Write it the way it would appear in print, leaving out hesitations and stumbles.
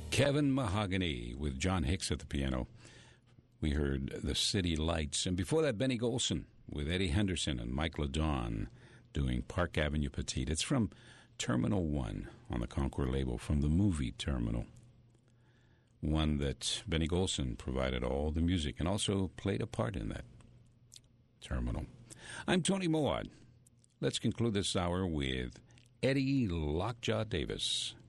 Kevin Mahogany with John Hicks at the piano. We heard The City Lights. And before that, Benny Golson with Eddie Henderson and Mike LeDon doing Park Avenue Petite. It's from Terminal One on the Concord label, from the movie Terminal. One that Benny Golson provided all the music and also played a part in that. Terminal. I'm Tony Moad. Let's conclude this hour with Eddie Lockjaw Davis.